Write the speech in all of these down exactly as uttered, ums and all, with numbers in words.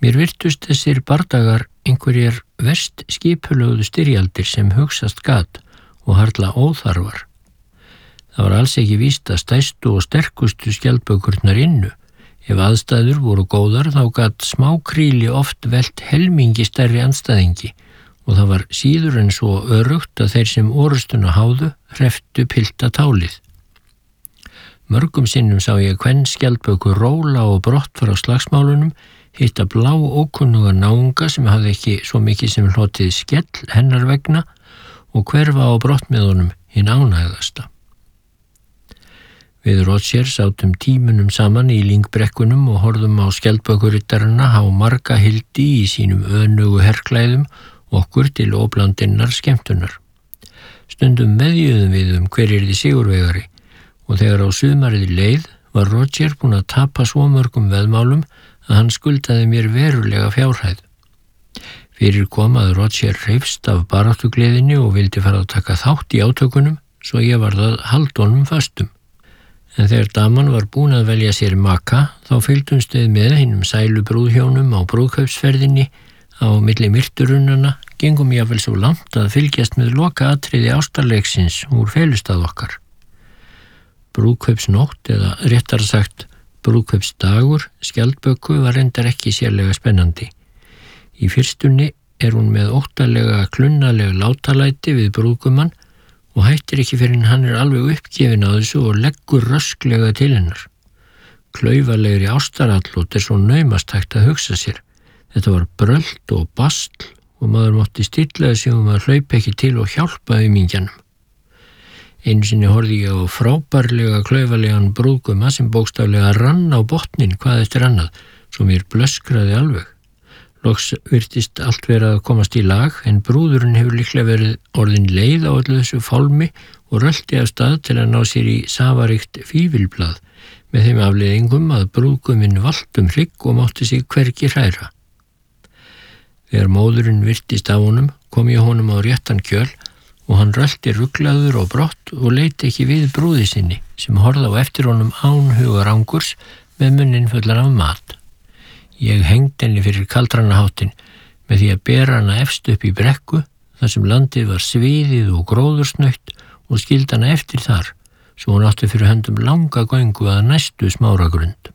Mér virtust þessir bardagar einhverjar verst skipulögðu styrjaldir sem hugsast gat og harla óþarfar. Það var alls ekki víst að stærstu og sterkustu skjaldbökurnar innu. Ef aðstæður voru góðar þá gat smákríli oft velt helmingi stærri andstæðingi og það var síður en svo örugt að þeir sem orustuna háðu hreftu pilta tálið. Mörgum sinnum sá ég hvern skjaldböku róla og brott frá slagsmálunum, hitta blá ókunnuga náunga sem hafði ekki svo mikið sem hlotið skell hennar vegna og hverfa á brott með honum hinn ánægðasta. Við Roger sátum tímunum saman í lyngbrekkunum og horfðum á skjaldbökurittarana á marga hildi í sínum önugu herklæðum okkur til óblandinnar skemmtunar. Stundum veðjuðum við um hver yrði sigurvegari og þegar á sumarið leið var Roger búinn að tapa svo mörgum veðmálum að hann skuldaði mér verulega fjárhæð. Fyrir kom að Roger hreifst af baráttugleðinni og vildi fara að taka þátt í átökunum svo ég varð að halda honum föstum. En þegar daman var búin að velja sér maka þá fylgdumst við með hinum sælu brúðhjónum á brúðkaupsferðinni á milli myrturunnana, gengum jáfnvel svo langt að fylgjast með loka atriði ástarleiksins úr felustað okkar. Brúðkaupsnótt eða réttar sagt brúðkaupsdagur skjaldböku var reyndar ekki sérlega spennandi. Í fyrstunni er hún með óttalega klunnaleg látalæti við brúðgumann og hættir ekki fyrir hann er alveg uppgefin á þessu og leggur rösklega til hennar. Klaufalegri ástarallót er svo naumast hægt að hugsa sér. Þetta var brölt og bastl og maður mátti stilla sig um að hlaupa ekki til og hjálpa aumingjanum. Einu sinni horfði ég á frábærlega klaufalegan brúðguma sem bókstaflega rann á botnin hvað eftir annað, svo mér blöskraði alveg. Loks virtist allt vera að komast í lag en brúðurinn hefur líklega verið orðin leið á öllu þessu fálmi og rölti af stað til að ná sér í safaríkt fífilblað með þeim afleiðingum að brúðguminn valt um hrygg og mátti sig hvergi hræra. Þegar móðurinn virtist af honum kom ég honum á réttan kjöl og hann rölti ruglaður og brott og leit ekki við brúði sinni sem horfði á eftir honum án hugarangurs með munnin fullan af mat. Ég hengdi henni fyrir kaldranaháttin með því að bera hana efst upp í brekku þar sem landið var sviðið og gróðursnautt og skildi hana eftir þar, svo hún átti fyrir höndum langa göngu að næstu smáragrund.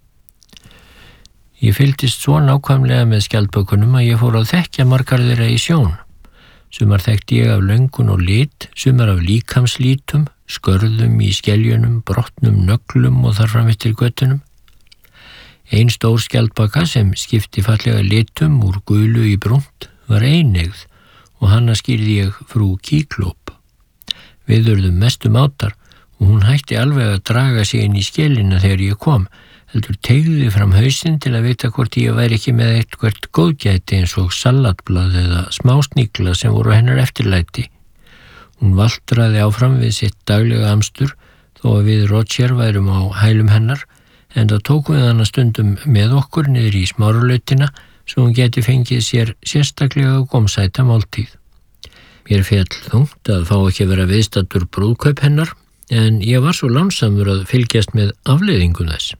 Ég fylgdist svo nákvæmlega með skjaldbökunum að ég fór að þekkja margar þeirra í sjón. Sumar þekkti ég af löngun og lit, sumar af líkamslítum, skörðum í skeljunum, brotnum nöglum og þar fram eftir göttunum. Ein stór skjaldbaka sem skipti fallega litum úr gulu í brúnt var eineygð og hana skýrði ég frú Kíklóp. Við urðum mestu mátar og hún hætti alveg að draga sig inn í skelina þegar ég kom, heldur teygði fram hausinn til að vita hvort ég væri ekki með eitthvert góðgæti eins og salatblað eða smásníkla sem voru hennar eftirlæti. Hún valtraði áfram við sitt daglega amstur þó að við Roger værum á hælum hennar, en það tókum við hana stundum með okkur niður í smáralautina svo hún geti fengið sér sérstaklega gómsæta máltíð. Mér féll þungt að fá ekki að vera viðstaddur brúðkaup hennar, en ég var svo lánsamur að fylgjast með afleiðingum þess.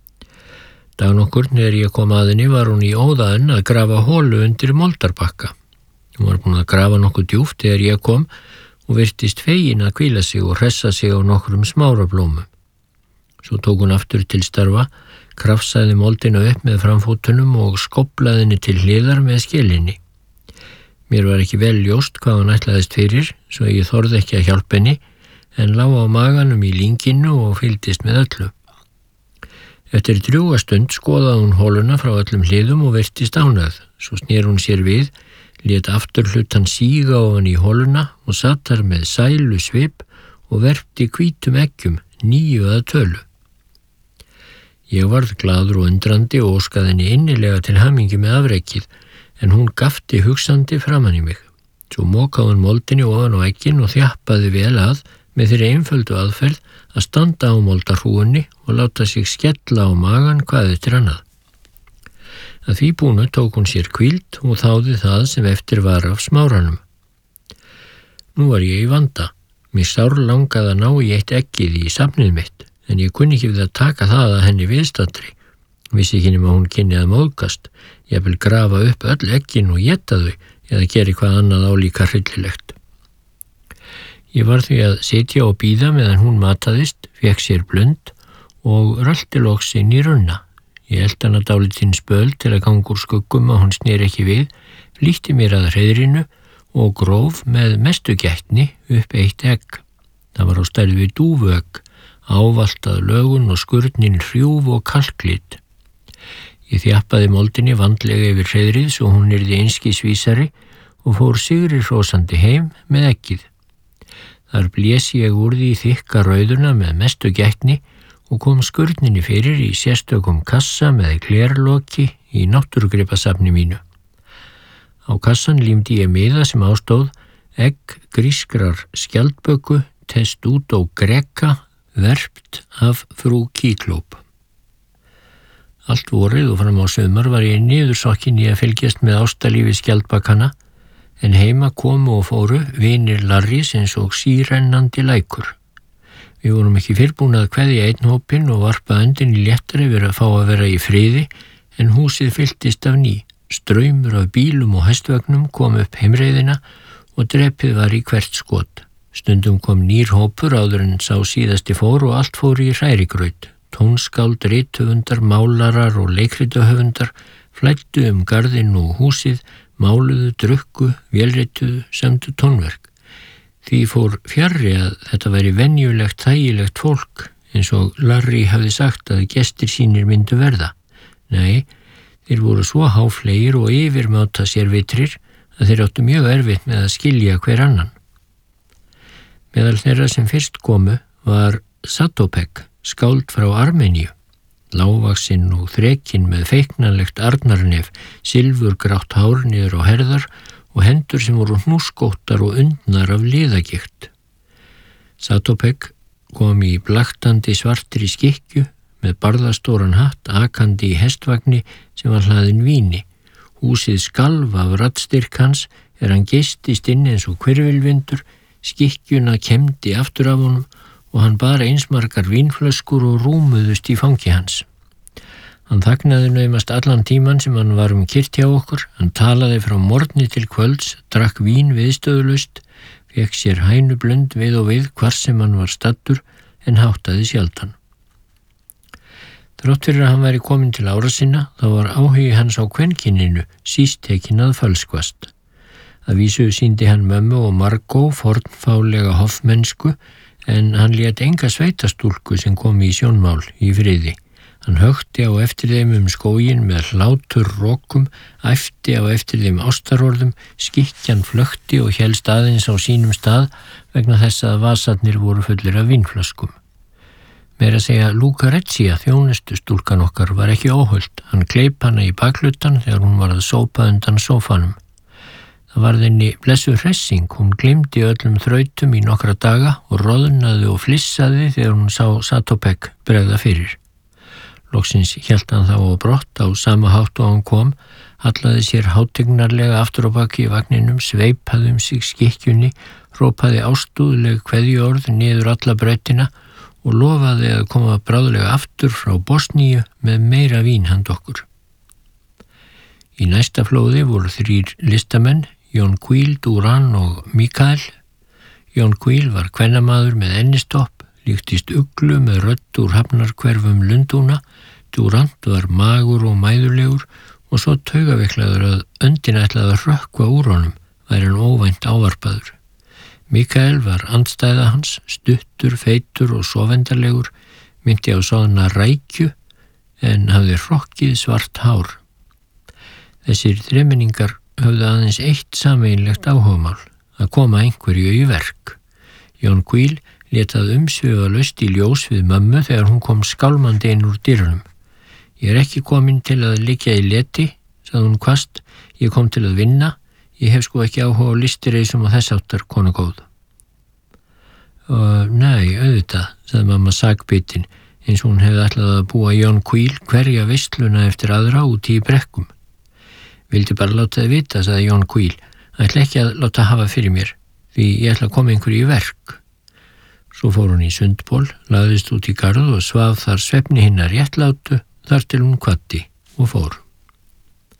Dag nokkur þegar ég kom að henni var hún í óðaðin að grafa holu undir moldarbakka. Hún var búin að grafa nokkuð djúpt þegar ég kom og virtist fegin að hvíla sig og hressa sig á nokkrum smárablómum. Svo tók hún aftur til starfa, krafsaði moldina upp með framfótunum og skóplaði henni til hliðar með skelinni. Mér var ekki vel ljóst hvað hún ætlaðist fyrir, svo ég þorði ekki að hjálpa henni, en lá á maganum í lynginu og fylgdist með öllu. Eftir drjúga stund skoðaði hún holuna frá öllum hliðum og virtist ánægð. Svo snér hún sér við, lét aftur hlutan síga ofan í holuna og satt þar með sælu svip og verpti hvítum eggjum, níu að tölu. Ég varð glaður og undrandi og óskaði henni innilega til hamingju með afrekið, en hún gapti hugsandi framan í mig. Svo mokaði hún moldinni ofan á eggin og þjappaði vel að með þeirri einföldu aðferð að standa á moldarhrúgunni og láta sig skella á magan hvað eftir annað. Að því búnu tók hún sér hvíld og þáði það sem eftir var af smáranum. Nú var ég í vanda. Mér sár langaði að ná í eitt eggið í safnið mitt, en ég kunni ekki við að taka það að henni viðstaddri Vissi ekki nema hún kynni að móðgast, jafnvel grafa upp öll eggin og éta þau eða gera eitthvað annað álíka hryllilegt. Ég var því að sitja og bíða meðan hún mataðist, fékk sér blund og rölti loks inn í runna. Ég held hana dálítinn spöl til að ganga úr skuggum að hún sneri ekki við, flýtti mér að hreiðrinu og gróf með mestu gætni upp eitt egg. Það var á stærð við dúfuegg, ávaltað lögun og skurnin hrjúf og kalklit. Ég þjappaði moldinni vandlega yfir hreiðrið svo hún yrði einskis vísari og fór sigri hrósandi heim með eggið. Þar blés ég úr því þykka rauðuna með mestu gætni og kom skurninni fyrir í sérstökum kassa með glerloki í náttúrugripasafni mínu. Á kassan límdi ég miða sem ástóð egg grískrar skjaldböku Testudo greca verpt af frú Kíklóp. Allt vorið og fram á sumar var ég niðursokkin í að fylgjast með ástalífi skjaldbakana, en heima komu og fóru vinir Larrys eins og sírennandi lækur. Við vorum ekki fyrrbúin að kveðja einn hópinn og varpa öndinni léttari yfir að fá að vera í friði, en húsið fylltist af ný. Straumur af bílum og hestvagnum kom upp heimreiðina og drepið var í hvert skot. Stundum kom nýr hópur áður en sá síðasti fór og allt fór í hrærigraut. Tónskáld, rithöfundar, málarar og leikrituhöfundar flæddu um garðinn og húsið, máluðu, drukku, vélrituðu, semdu tónverk. Því fór fjarri að þetta væri venjulegt, þægilegt fólk, eins og Larry hafði sagt að gestir sínir myndu verða. Nei, þeir voru svo háflegir og yfirmáta sér vitrir að þeir áttu mjög erfitt með að skilja hver annan. Meðal þeirra sem fyrst komu var Satopek, skáld frá Armeníu. Lágvaxinn og þrekinn með feiknanlegt arnarnef, silfurgrátt hár niður á herðar og hendur sem voru hnúskóttar og undnar af liðagikt. Satopek kom í blaktandi svartri skikkju með barðastóran hatt akandi í hestvagni sem var hlaðinn víni. Húsið skalf af raddstyrk hans er hann geistist inn eins og hvirfilvindur, skikkjuna kemdi aftur af honum og hann bar einsmargar vínflöskur og rúmuðust í fangi hans. Hann þagnaði naumast allan tíman sem hann var um kyrrt hjá okkur, hann talaði frá morgni til kvölds, drakk vín viðstöðulaust, fékk sér hænublönd við og við hvar sem hann var staddur en háttaði sjaldan. Þrátt fyrir að hann væri kominn til ára sinna, þá var áhugi hans á kvenkyninu síst tekinn að falskvast. Að vísu sýndi hann mömmu og Margó fornfálega hoffmennsku, en hann lét enga sveitastúlku sem kom í sjónmál í friði. Hann hökti á eftir þeim um skóginn með hlátur rokum, æpti á eftir þeim ástarorðum, skikkjan flökti og hélst aðeins á sínum stað vegna þess að vasarnir voru fullir af vínflöskum. Meira að segja Lucrezia, þjónustustúlkan okkar, var ekki óhult. Hann kleip hana í baklutan þegar hún var að sópa undan sófanum. Það var þenni blessu hressing, hún gleymdi öllum þrautum í nokkra daga og roðnaði og flissaði þegar hún sá Satopek bregða fyrir. Loksins hélt hann þá á brott á sama hátt og hann kom, hallaði sér hátignarlega aftur á baki í vagninum, sveipaði um sig skikkjunni, hrópaði ástúðleg kveðjuorð niður alla brautina og lofaði að koma bráðlega aftur frá Bosníu með meira vín handa okkur. Í næsta flóði voru þrír listamenn, Jonquil, Duran og Mikael. Jonquil var kvennamaður með ennistopp, líktist uglu með rödd úr hafnarhverfum Lundúna. Durant var magur og mæðulegur og svo taugaveiklaður að öndin ætlaði að rökkva úr honum, væri hann óvænt ávarpaður. Mikael var andstæða hans, stuttur, feitur og sofendarlegur, myndi á soðna rækju en hafði hrokkið svart hár. Þessir þremenningar höfðu aðeins eitt sameiginlegt áhugamál, að koma einhverju í verk. Jonquil lét það umsvifalaust í ljós við mömmu þegar hún kom skálmandi inn úr dyrunum. Ég er ekki komin til að liggja í leti, sagði hún hvasst, ég kom til að vinna, ég hef sko ekki áhuga á listireisum og þess áttar, konu góð. Og nei, auðvitað, sagði mamma sakbitin, eins og hún hefði ætlað að búa Jonquil hverja veisluna eftir aðra úti í brekkum. Vildi bara láta þið vita, sagði Jonquil, ætla ekki að láta hafa fyrir mér, því ég ætla að koma einhverju í verk. Svo fór hún í sundból, lagðist út í garð og svaf þar svefni hinnar réttlátu, þar til hún kvaddi og fór.